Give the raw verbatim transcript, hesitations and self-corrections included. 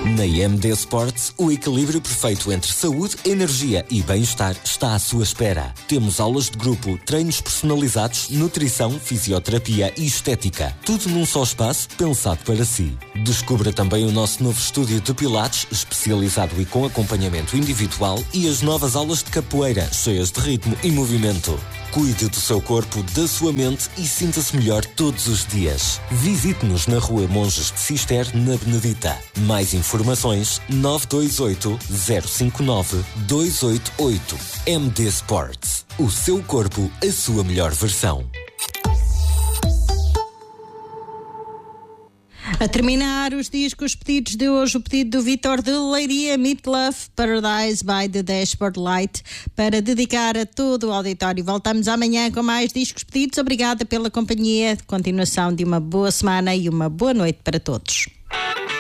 Na I M D Sports, o equilíbrio perfeito entre saúde, energia e bem-estar está à sua espera. Temos aulas de grupo, treinos personalizados, nutrição, fisioterapia e estética. Tudo num só espaço, pensado para si. Descubra também o nosso novo estúdio de pilates, especializado e com acompanhamento individual, e as novas aulas de capoeira, cheias de ritmo e movimento. Cuide do seu corpo, da sua mente e sinta-se melhor todos os dias. Visite-nos na Rua Monges de Cister, na Benedita. Mais informações nove dois oito, zero cinco nove, dois oito oito. M D Sports. O seu corpo, a sua melhor versão. A terminar os discos pedidos de hoje, o pedido do Vitor de Leiria, Meat Love, Paradise by the Dashboard Light, para dedicar a todo o auditório. Voltamos amanhã com mais discos pedidos. Obrigada pela companhia. Continuação de uma boa semana e uma boa noite para todos.